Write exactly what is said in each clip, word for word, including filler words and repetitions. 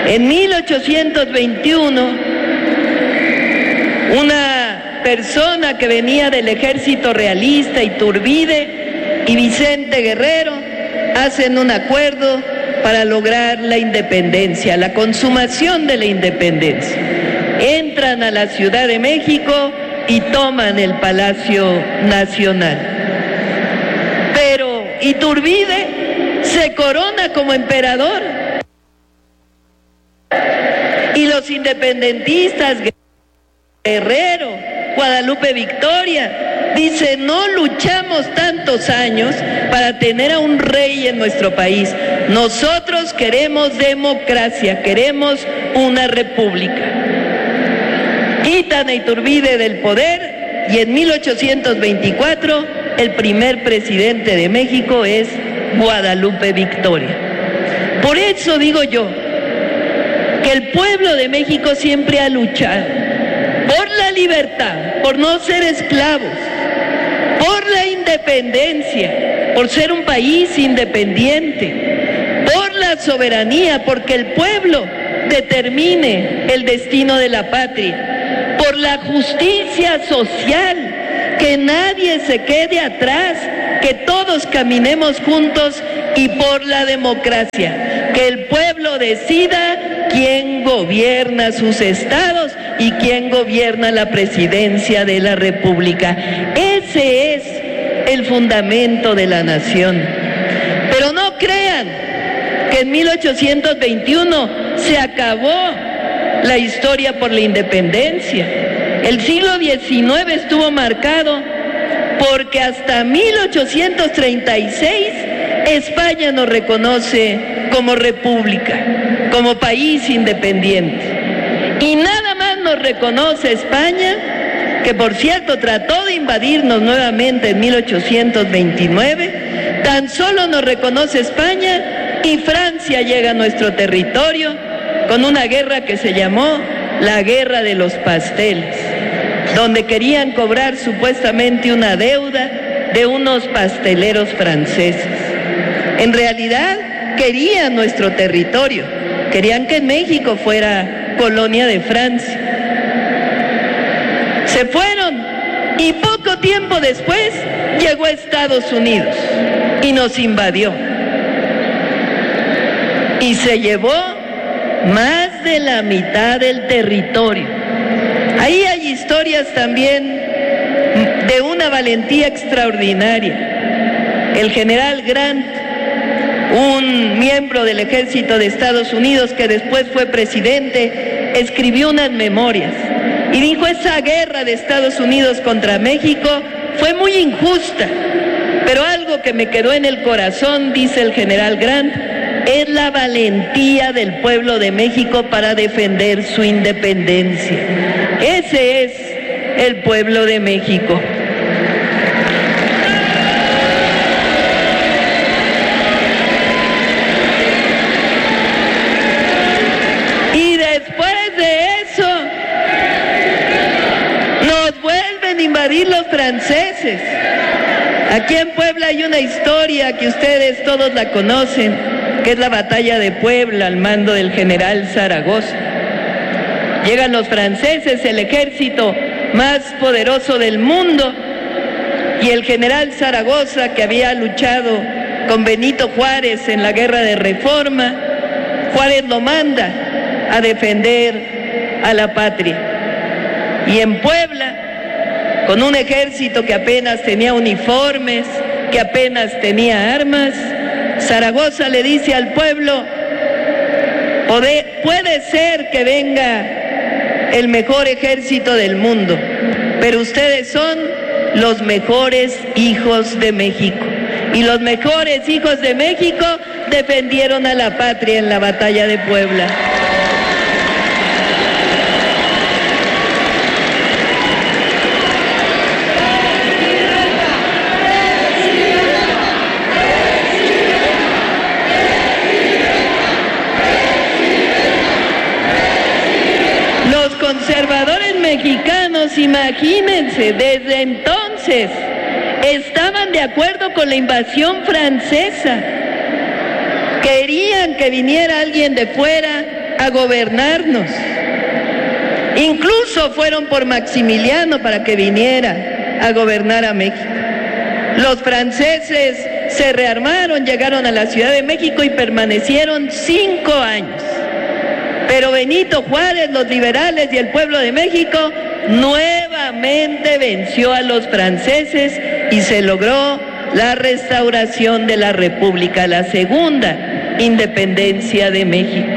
En mil ochocientos veintiuno, una persona que venía del ejército realista, Iturbide y Vicente Guerrero, hacen un acuerdo para lograr la independencia, la consumación de la independencia. Entran a la Ciudad de México y toman el Palacio Nacional. Pero Iturbide se corona como emperador. Y los independentistas, Guerrero, Guadalupe Victoria, dicen: no luchamos tantos años para tener a un rey en nuestro país. Nosotros queremos democracia, queremos una república. Quitan a Iturbide del poder y en mil ochocientos veinticuatro el primer presidente de México es Guadalupe Victoria. Por eso digo yo que el pueblo de México siempre ha luchado por la libertad, por no ser esclavos, por la independencia, por ser un país independiente, por la soberanía, porque el pueblo determine el destino de la patria, por la justicia social, que nadie se quede atrás, que todos caminemos juntos, y por la democracia, que el pueblo decida quién gobierna sus estados y quién gobierna la presidencia de la República. Ese es el fundamento de la nación. Pero no crean que en mil ochocientos veintiuno se acabó la historia por la independencia. El siglo diecinueve estuvo marcado porque hasta mil ochocientos treinta y seis España nos reconoce como república, como país independiente. Y nada más nos reconoce España, que por cierto trató de invadirnos nuevamente en mil ochocientos veintinueve, tan solo nos reconoce España y Francia llega a nuestro territorio con una guerra que se llamó la Guerra de los Pasteles, donde querían cobrar supuestamente una deuda de unos pasteleros franceses. En realidad querían nuestro territorio, querían que México fuera colonia de Francia. Se fueron y poco tiempo después llegó a Estados Unidos y nos invadió. Y se llevó más de la mitad del territorio. Ahí hay historias también de una valentía extraordinaria. El general Grant, un miembro del ejército de Estados Unidos que después fue presidente, escribió unas memorias y dijo: esa guerra de Estados Unidos contra México fue muy injusta, pero algo que me quedó en el corazón, dice el general Grant, es la valentía del pueblo de México para defender su independencia. Ese es el pueblo de México. Y después de eso, nos vuelven a invadir los franceses. Aquí en Puebla hay una historia que ustedes todos la conocen, que es la batalla de Puebla al mando del general Zaragoza. Llegan los franceses, el ejército más poderoso del mundo, y el general Zaragoza, que había luchado con Benito Juárez en la guerra de Reforma, Juárez lo manda a defender a la patria. Y en Puebla, con un ejército que apenas tenía uniformes, que apenas tenía armas, Zaragoza le dice al pueblo: puede, puede ser que venga el mejor ejército del mundo, pero ustedes son los mejores hijos de México. Y los mejores hijos de México defendieron a la patria en la batalla de Puebla. Conservadores mexicanos, imagínense, desde entonces estaban de acuerdo con la invasión francesa. Querían que viniera alguien de fuera a gobernarnos. Incluso fueron por Maximiliano para que viniera a gobernar a México. Los franceses se rearmaron, llegaron a la Ciudad de México y permanecieron cinco años. Pero Benito Juárez, los liberales y el pueblo de México nuevamente venció a los franceses y se logró la restauración de la República, la segunda independencia de México.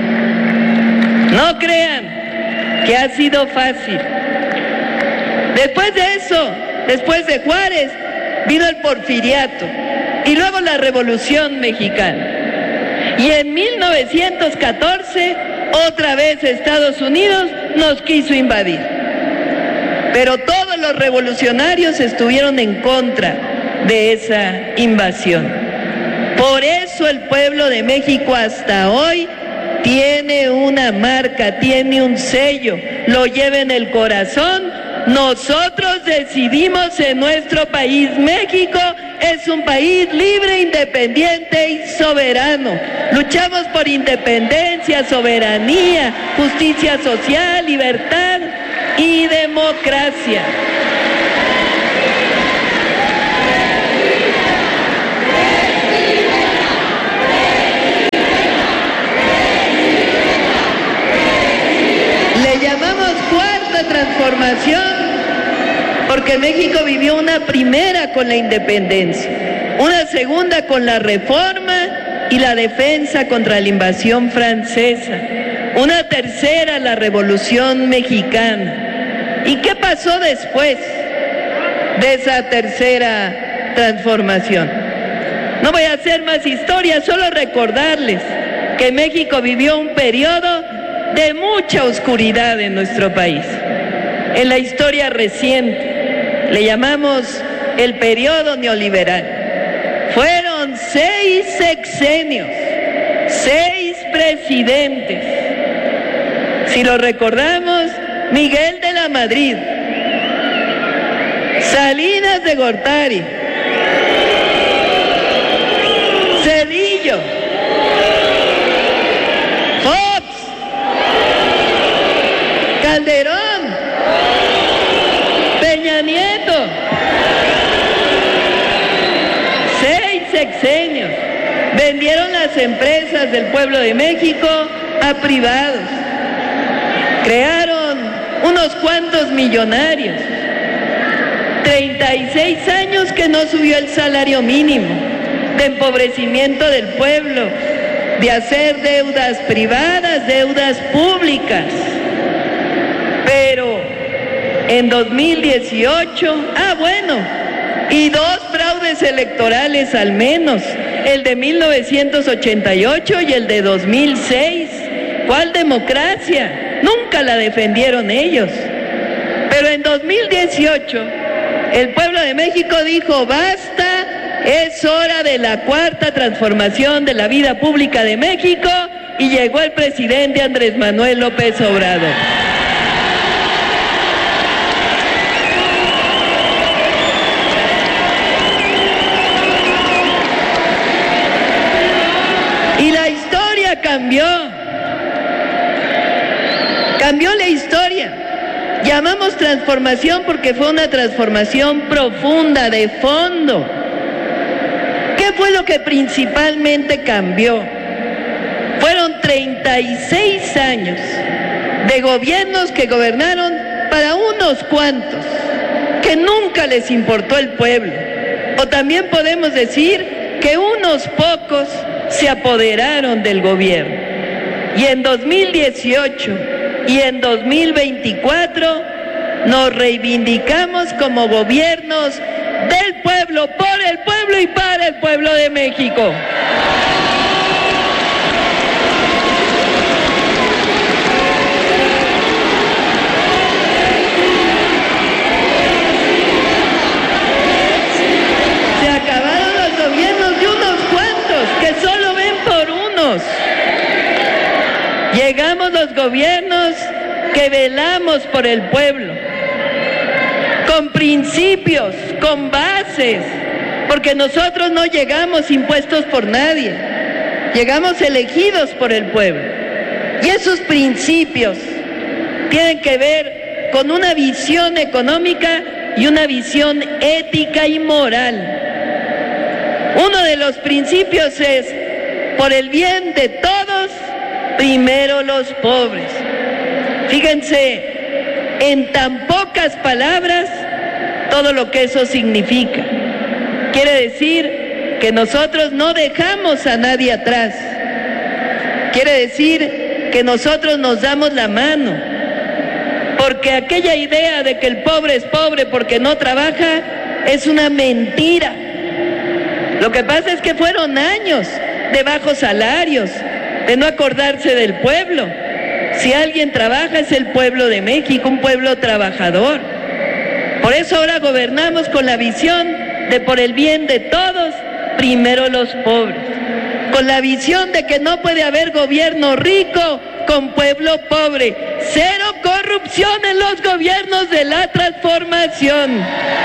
No crean que ha sido fácil. Después de eso, después de Juárez, vino el Porfiriato y luego la Revolución Mexicana. Y en mil novecientos catorce, otra vez Estados Unidos nos quiso invadir. Pero todos los revolucionarios estuvieron en contra de esa invasión. Por eso el pueblo de México hasta hoy tiene una marca, tiene un sello, lo lleva en el corazón. Nosotros decidimos en nuestro país. México es un país libre, independiente y soberano. Luchamos por independencia, soberanía, justicia social, libertad y democracia. Le llamamos cuarta transformación porque México vivió una primera con la independencia, una segunda con la reforma y la defensa contra la invasión francesa, una tercera la Revolución Mexicana. ¿Y qué pasó después de esa tercera transformación? No voy a hacer más historia, solo recordarles que México vivió un periodo de mucha oscuridad en nuestro país. En la historia reciente le llamamos el periodo neoliberal. Fueron seis sexenios, seis presidentes. Si lo recordamos, Miguel de la Madrid, Salinas de Gortari, Zedillo, Fox, Calderón, Peña Nieto. Seis sexenios. Vendieron las empresas del pueblo de México a privados. Crearon unos cuantos millonarios. treinta y seis años que no subió el salario mínimo, de empobrecimiento del pueblo, de hacer deudas privadas, deudas públicas. Pero en dos mil dieciocho, ah bueno, y dos fraudes electorales al menos, el de mil novecientos ochenta y ocho y el de dos mil seis. ¿Cuál democracia? Nunca la defendieron ellos. Pero en dos mil dieciocho, el pueblo de México dijo, basta, es hora de la cuarta transformación de la vida pública de México, y llegó el presidente Andrés Manuel López Obrador. Y la historia cambió. Cambió la historia. Llamamos transformación porque fue una transformación profunda, de fondo. ¿Qué fue lo que principalmente cambió? Fueron treinta y seis años de gobiernos que gobernaron para unos cuantos, que nunca les importó el pueblo. O también podemos decir que unos pocos se apoderaron del gobierno. Y en dos mil dieciocho y en dos mil veinticuatro nos reivindicamos como gobiernos del pueblo, por el pueblo y para el pueblo de México. Se acabaron los gobiernos de unos cuantos que solo ven por unos. Llegamos los gobiernos que velamos por el pueblo, con principios, con bases, porque nosotros no llegamos impuestos por nadie, llegamos elegidos por el pueblo. Y esos principios tienen que ver con una visión económica y una visión ética y moral. Uno de los principios es, por el bien de todos, primero los pobres. Fíjense, en tan pocas palabras, todo lo que eso significa. Quiere decir que nosotros no dejamos a nadie atrás. Quiere decir que nosotros nos damos la mano. Porque aquella idea de que el pobre es pobre porque no trabaja es una mentira. Lo que pasa es que fueron años de bajos salarios, de no acordarse del pueblo. Si alguien trabaja es el pueblo de México, un pueblo trabajador. Por eso ahora gobernamos con la visión de por el bien de todos, primero los pobres. Con la visión de que no puede haber gobierno rico con pueblo pobre. Cero corrupción en los gobiernos de la transformación.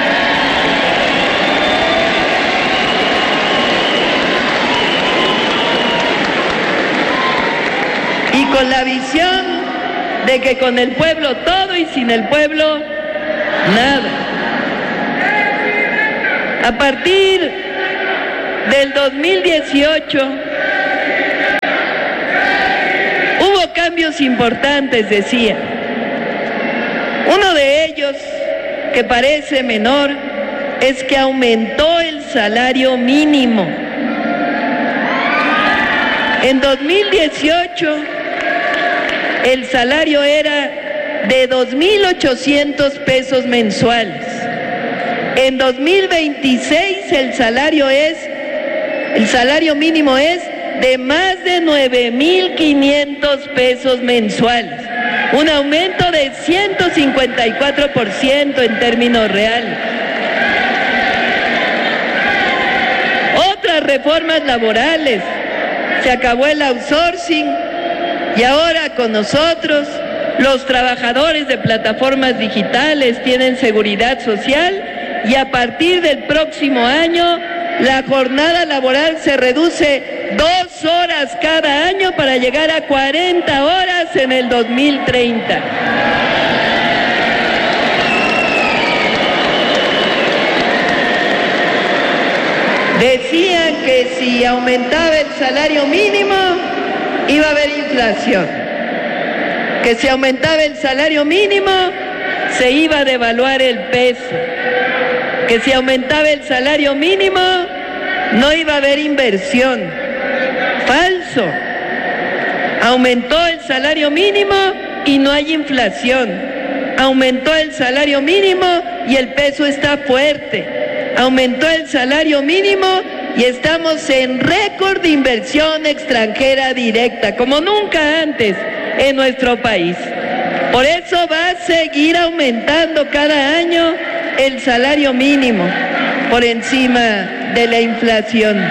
Y con la visión de que con el pueblo todo y sin el pueblo nada. A partir del dos mil dieciocho hubo cambios importantes, decía. Uno de ellos, que parece menor, es que aumentó el salario mínimo. En dos mil dieciocho el salario era de dos mil ochocientos pesos mensuales. En dos mil veintiséis el salario es, el salario mínimo es de más de nueve mil quinientos pesos mensuales. Un aumento de ciento cincuenta y cuatro por ciento en términos reales. Otras reformas laborales. Se acabó el outsourcing y ahora con nosotros los trabajadores de plataformas digitales tienen seguridad social y a partir del próximo año la jornada laboral se reduce dos horas cada año para llegar a cuarenta horas en el dos mil treinta. Decían que si aumentaba el salario mínimo iba a haber inflación, que si aumentaba el salario mínimo se iba a devaluar el peso, que si aumentaba el salario mínimo no iba a haber inversión. Falso. Aumentó el salario mínimo y no hay inflación. Aumentó el salario mínimo y el peso está fuerte. Aumentó el salario mínimo y estamos en récord de inversión extranjera directa, como nunca antes en nuestro país. Por eso va a seguir aumentando cada año el salario mínimo por encima de la inflación.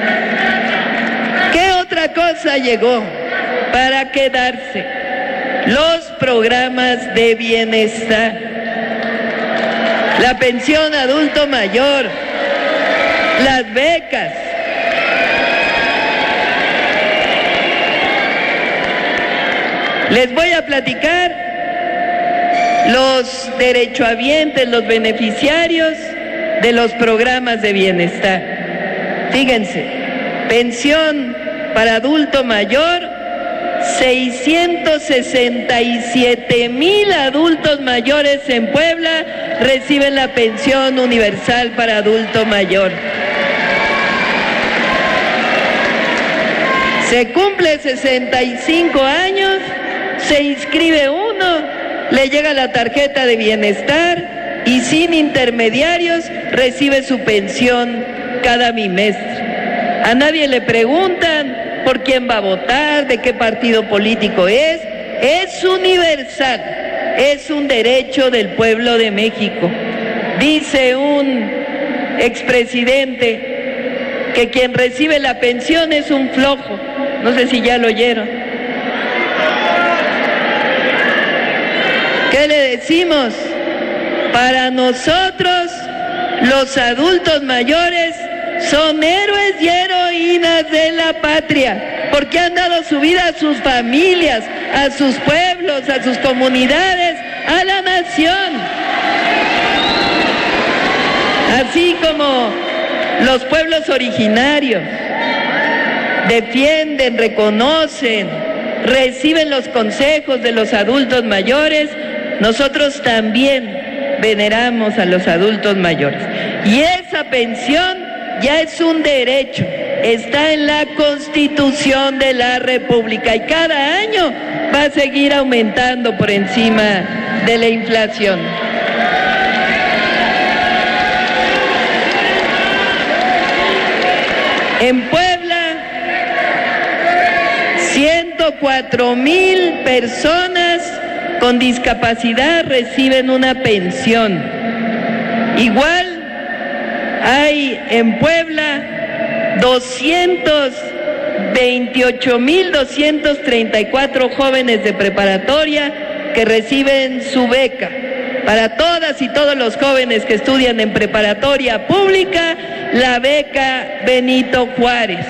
¿Qué otra cosa llegó para quedarse? Los programas de bienestar. La pensión adulto mayor, las becas. Les voy a platicar los derechohabientes, los beneficiarios de los programas de bienestar. Fíjense, pensión para adulto mayor, seiscientos sesenta y siete mil adultos mayores en Puebla reciben la pensión universal para adulto mayor. Se cumple sesenta y cinco años, se inscribe uno, le llega la tarjeta de bienestar y sin intermediarios recibe su pensión cada bimestre. A nadie le preguntan por quién va a votar, de qué partido político es. Es universal, es un derecho del pueblo de México. Dice un expresidente que quien recibe la pensión es un flojo. No sé si ya lo oyeron. ¿Qué le decimos? Para nosotros, los adultos mayores son héroes y heroínas héroes de la patria, porque han dado su vida a sus familias, a sus pueblos, a sus comunidades, a la nación. Así como los pueblos originarios defienden, reconocen, reciben los consejos de los adultos mayores, nosotros también veneramos a los adultos mayores. Y esa pensión ya es un derecho, está en la Constitución de la República y cada año va a seguir aumentando por encima de la inflación. En Puebla, ciento cuatro mil personas con discapacidad reciben una pensión. Igual hay en Puebla doscientos veintiocho mil doscientos treinta y cuatro jóvenes de preparatoria que reciben su beca. Para todas y todos los jóvenes que estudian en preparatoria pública, la beca Benito Juárez.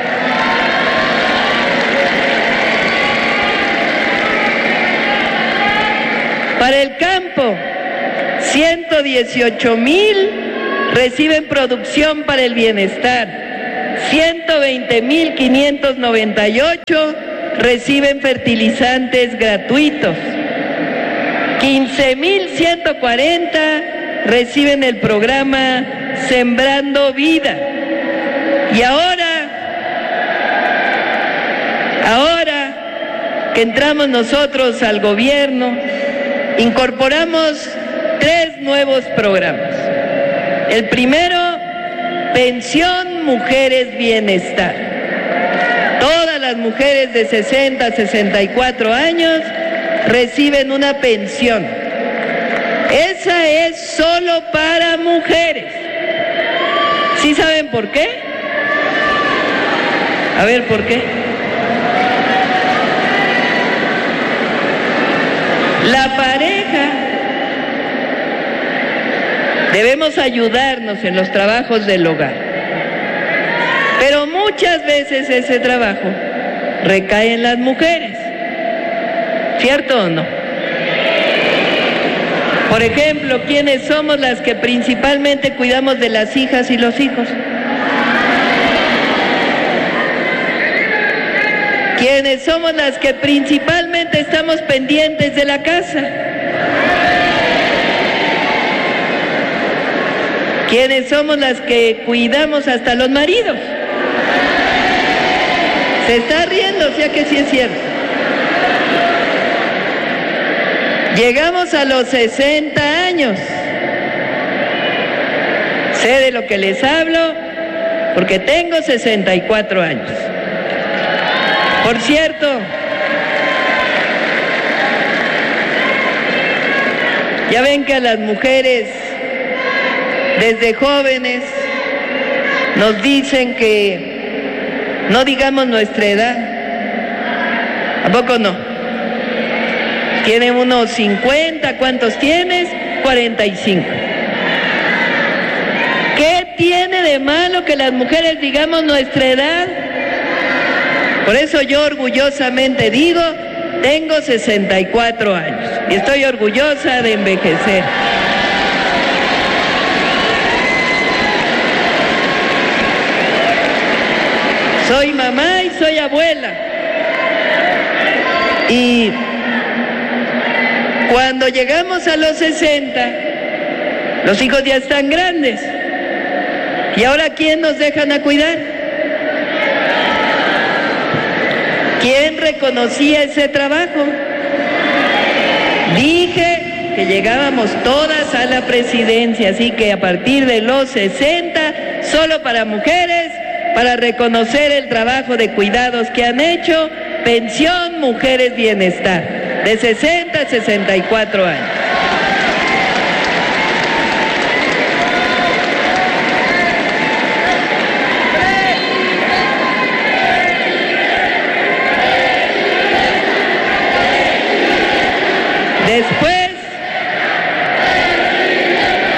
Para el campo, ciento dieciocho mil reciben producción para el bienestar, ciento veinte mil quinientos noventa y ocho reciben fertilizantes gratuitos, quince mil ciento cuarenta reciben el programa Sembrando Vida. Y ahora, ahora que entramos nosotros al gobierno, incorporamos tres nuevos programas. El primero, Pensión Mujeres Bienestar. Todas las mujeres de sesenta a sesenta y cuatro años reciben una pensión. Esa es solo para mujeres. ¿Sí saben por qué? A ver, ¿por qué? La pareja debemos ayudarnos en los trabajos del hogar, pero muchas veces ese trabajo recae en las mujeres, ¿cierto o no? Por ejemplo, ¿quiénes somos las que principalmente cuidamos de las hijas y los hijos? ¿Quiénes somos las que principalmente estamos pendientes de la casa? ¿Quiénes somos las que cuidamos hasta los maridos? Se está riendo, o sea que sí es cierto. Llegamos a los sesenta años. Sé de lo que les hablo porque tengo sesenta y cuatro años. Por cierto, ya ven que a las mujeres desde jóvenes nos dicen que no digamos nuestra edad. ¿A poco no? Tienen unos cincuenta, ¿cuántos tienes? cuarenta y cinco. ¿Qué tiene de malo que las mujeres digamos nuestra edad? Por eso yo orgullosamente digo, tengo sesenta y cuatro años y estoy orgullosa de envejecer. Soy mamá y soy abuela. Y cuando llegamos a los sesenta, los hijos ya están grandes. ¿Y ahora quién nos dejan a cuidar? ¿Quién reconocía ese trabajo? Dije que llegábamos todas a la presidencia, así que a partir de los sesenta, solo para mujeres, para reconocer el trabajo de cuidados que han hecho, Pensión Mujeres Bienestar, de sesenta a sesenta y cuatro años. Después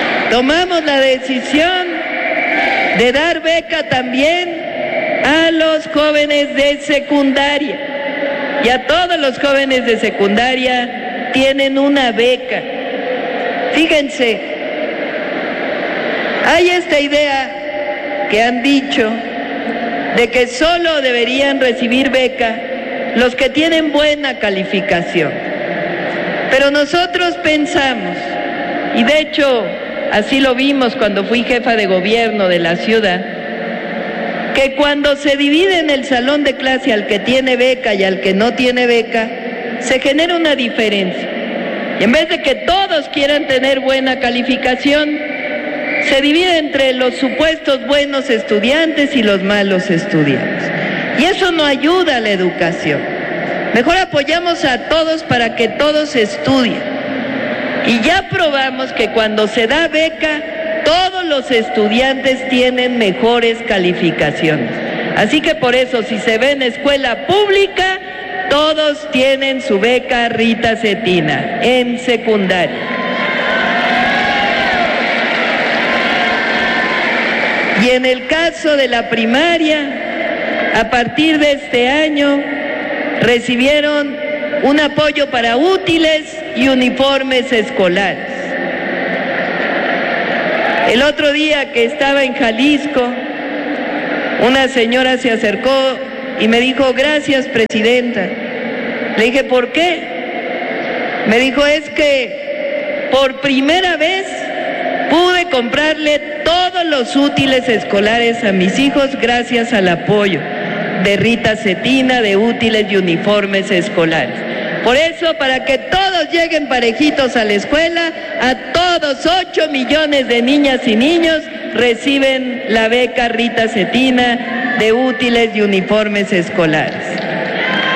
tomamos la decisión de dar beca también a los los jóvenes de secundaria. Ya todos los jóvenes de secundaria tienen una beca. Fíjense, hay esta idea que han dicho de que solo deberían recibir beca los que tienen buena calificación. Pero nosotros pensamos, y de hecho así lo vimos cuando fui jefa de gobierno de la ciudad, que cuando se divide en el salón de clase al que tiene beca y al que no tiene beca, se genera una diferencia. Y en vez de que todos quieran tener buena calificación, se divide entre los supuestos buenos estudiantes y los malos estudiantes. Y eso no ayuda a la educación. Mejor apoyamos a todos para que todos estudien. Y ya probamos que cuando se da beca, todos los estudiantes tienen mejores calificaciones. Así que por eso, si se ve en escuela pública, todos tienen su beca Rita Cetina en secundaria. Y en el caso de la primaria, a partir de este año, recibieron un apoyo para útiles y uniformes escolares. El otro día que estaba en Jalisco, una señora se acercó y me dijo, gracias, presidenta. Le dije, ¿por qué? Me dijo, es que por primera vez pude comprarle todos los útiles escolares a mis hijos gracias al apoyo de Rita Cetina, de útiles y uniformes escolares. Por eso, para que todos lleguen parejitos a la escuela, a todos ocho millones de niñas y niños reciben la beca Rita Cetina de útiles y uniformes escolares.